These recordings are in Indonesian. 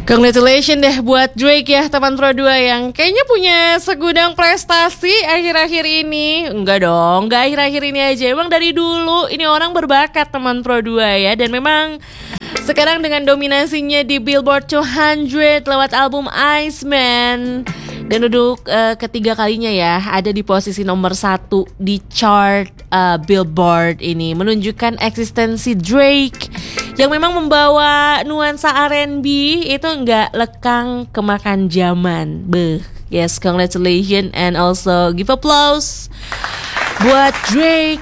Congratulations deh buat Drake ya, teman Pro 2 yang kayaknya punya segudang prestasi akhir-akhir ini. Enggak dong, enggak akhir-akhir ini aja. Emang dari dulu ini orang berbakat, teman Pro 2 ya. Dan memang sekarang dengan dominasinya di Billboard 200 lewat album Iceman, dan duduk ketiga kalinya ya ada di posisi nomor 1 di chart Billboard ini, menunjukkan eksistensi Drake yang memang membawa nuansa R&B itu nggak lekang kemakan zaman. Yes, congratulations and also give applause buat Drake,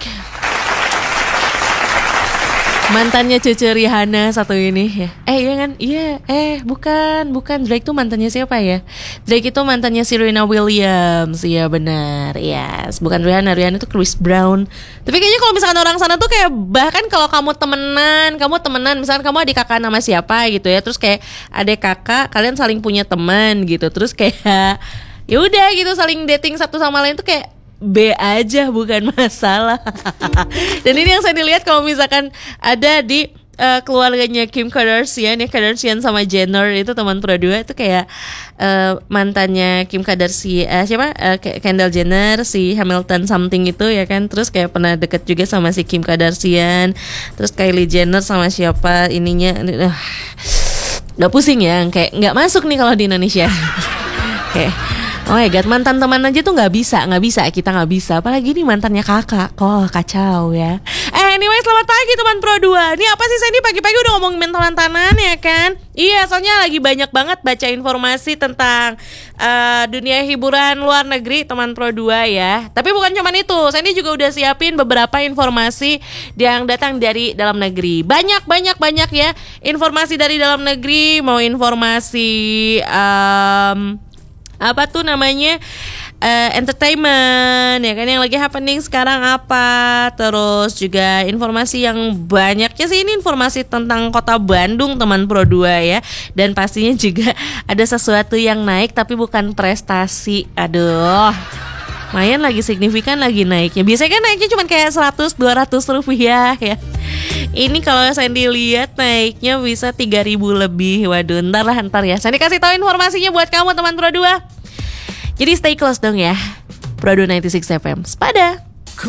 mantannya Cece Rihanna satu ini ya. Iya kan? Iya. Bukan Drake tuh mantannya siapa ya? Drake itu mantannya Serena Williams. Iya benar. Yes, bukan Rihanna itu Chris Brown. Tapi kayaknya kalau misalkan orang sana tuh kayak, bahkan kalau kamu temenan, misalkan kamu adik kakak nama siapa gitu ya, terus kayak adik kakak kalian saling punya teman gitu, terus kayak ya udah gitu saling dating satu sama lain tuh kayak B aja, bukan masalah. Dan ini yang saya dilihat kalau misalkan ada di keluarganya Kim Kardashian ya, Kardashian sama Jenner itu teman Pro 2 itu kayak mantannya Kim Kardashian Kendall Jenner, si Hamilton something itu ya kan, terus kayak pernah deket juga sama si Kim Kardashian, terus Kylie Jenner sama siapa ininya, nggak pusing ya, kayak nggak masuk nih kalau di Indonesia. Kayak oh my god, mantan teman aja tuh nggak bisa, kita nggak bisa, apalagi nih mantannya kakak, kok kacau ya. Anyway, selamat pagi teman Pro 2. Ini apa sih Sandy pagi-pagi udah ngomongin mantan-mantanan ya kan? Iya, soalnya lagi banyak banget baca informasi tentang dunia hiburan luar negeri teman Pro 2 ya. Tapi bukan cuma itu, Sandy juga udah siapin beberapa informasi yang datang dari dalam negeri. Banyak ya informasi dari dalam negeri, mau informasi apa tuh namanya entertainment ya kan, yang lagi happening sekarang apa, terus juga informasi yang banyaknya sih ini informasi tentang kota Bandung teman Pro 2 ya, dan pastinya juga ada sesuatu yang naik tapi bukan prestasi. Aduh, lumayan lagi signifikan lagi naiknya. Biasanya kan naiknya cuma kayak 100-200 rupiah ya. Ini kalau Sandy lihat naiknya bisa 3.000 lebih. Waduh, ntar ya Sandy kasih tahu informasinya buat kamu teman Pro 2. Jadi stay close dong ya, Pro 2 96 FM. Sepada.